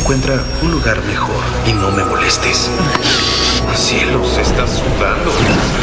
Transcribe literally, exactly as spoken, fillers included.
encuentra un lugar mejor y no me molestes. Cielos, estás sudando.